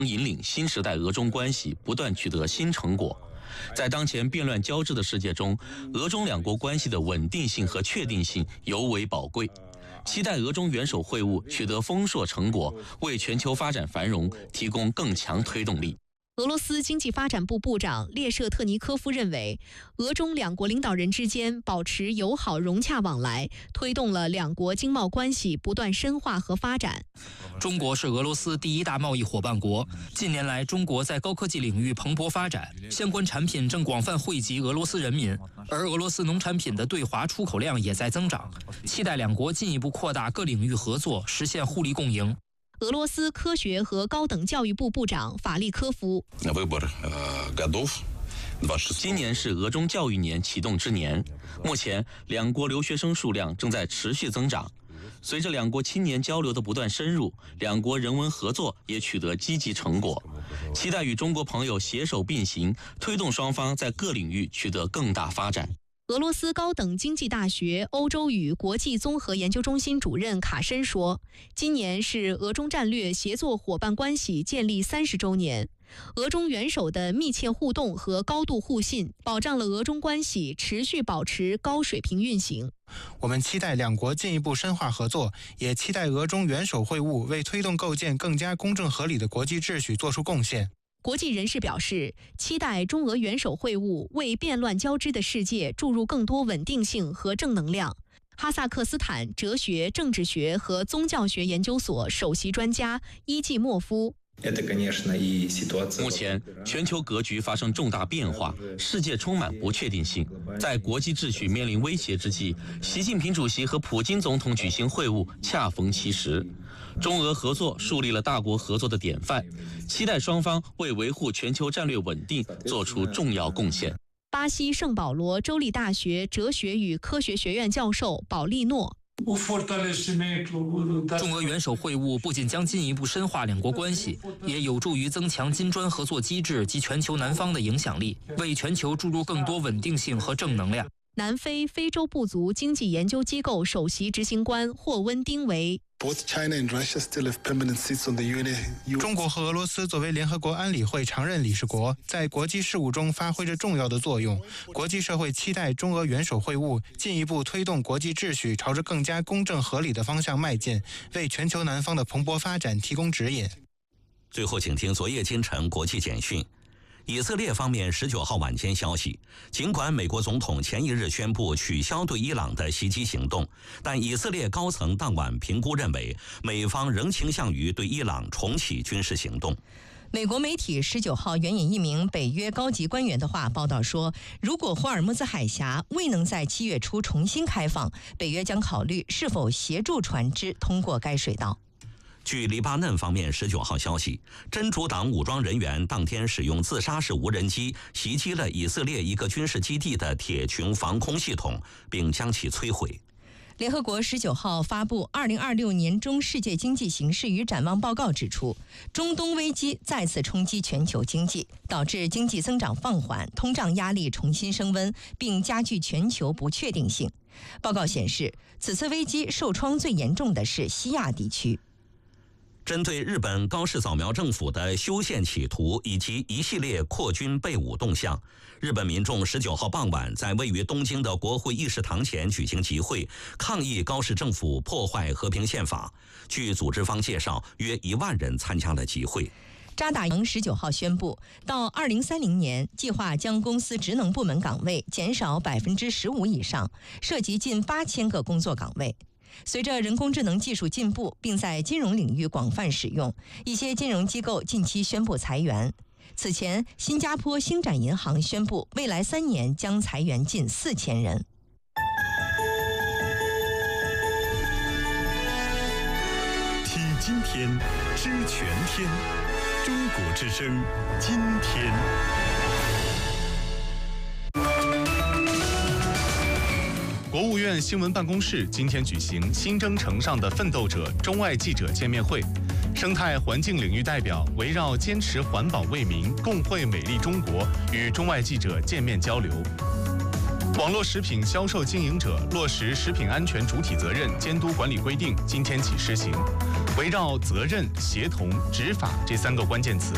引领新时代俄中关系不断取得新成果。在当前变乱交织的世界中，俄中两国关系的稳定性和确定性尤为宝贵。期待俄中元首会晤取得丰硕成果，为全球发展繁荣提供更强推动力。 俄罗斯经济发展部部长列舍特尼科夫认为，俄中两国领导人之间保持友好融洽往来，推动了两国经贸关系不断深化和发展。 中国是俄罗斯第一大贸易伙伴国，近年来中国在高科技领域蓬勃发展，相关产品正广泛惠及俄罗斯人民，而俄罗斯农产品的对华出口量也在增长，期待两国进一步扩大各领域合作，实现互利共赢。 俄罗斯科学和高等教育部部长法利科夫， 今年是俄中教育年启动之年，目前两国留学生数量正在持续增长。随着两国青年交流的不断深入，两国人文合作也取得积极成果。期待与中国朋友携手并行，推动双方在各领域取得更大发展。 俄罗斯高等经济大学欧洲与国际综合研究中心主任卡申说，今年是俄中战略协作伙伴关系建立30周年。俄中元首的密切互动和高度互信，保障了俄中关系持续保持高水平运行。 我们期待两国进一步深化合作，也期待俄中元首会晤为推动构建更加公正合理的国际秩序做出贡献。 国际人士表示，期待中俄元首会晤为变乱交织的世界注入更多稳定性和正能量。哈萨克斯坦哲学、政治学和宗教学研究所首席专家伊季莫夫， 目前全球格局发生重大变化，世界充满不确定性。在国际秩序面临威胁之际，习近平主席和普京总统举行会晤恰逢其时。中俄合作树立了大国合作的典范，期待双方为维护全球战略稳定做出重要贡献。 巴西圣保罗州立大学哲学与科学学院教授保利诺， 中俄元首会晤不仅将进一步深化两国关系，也有助于增强金砖合作机制及全球南方的影响力，为全球注入更多稳定性和正能量。 南非非洲部族经济研究机构首席执行官霍温丁维， 中国和俄罗斯作为联合国安理会常任理事国，在国际事务中发挥着重要的作用。国际社会期待中俄元首会晤进一步推动国际秩序朝着更加公正合理的方向迈进，为全球南方的蓬勃发展提供指引。 最后，请听昨夜今晨国际简讯。以色列方面19号晚间消息，尽管美国总统前一日宣布取消对伊朗的袭击行动，但以色列高层当晚评估认为，美方仍倾向于对伊朗重启军事行动。 美国媒体19号援引一名北约高级官员的话报道说，如果霍尔木兹海峡未能在7月初重新开放，北约将考虑是否协助船只通过该水道。 据黎巴嫩方面19号消息，真主党武装人员当天使用自杀式无人机袭击了以色列一个军事基地的铁穹防空系统，并将其摧毁。 联合国19号发布2026年中世界经济形势与展望报告指出，中东危机再次冲击全球经济，导致经济增长放缓，通胀压力重新升温，并加剧全球不确定性。报告显示，此次危机受创最严重的是西亚地区。 针对日本高市早苗政府的修宪企图以及一系列扩军备武动向，日本民众19号傍晚在位于东京的国会议事堂前举行集会，抗议高市政府破坏和平宪法。据组织方介绍，约1万人参加了集会。 渣打营19号宣布，到2030年，计划将公司职能部门岗位减少15%以上，涉及近8000个工作岗位。随着人工智能技术进步，并在金融领域广泛使用，一些金融机构近期宣布裁员。此前，新加坡星展银行宣布，未来3年将裁员近4000人。 听今天，知全天，中国之声，今天。国务院新闻办公室今天举行新征程上的奋斗者中外记者见面会，生态环境领域代表围绕坚持环保为民，共绘美丽中国，与中外记者见面交流。网络食品销售经营者落实食品安全主体责任监督管理规定今天起施行，围绕责任、协同、执法这3个关键词，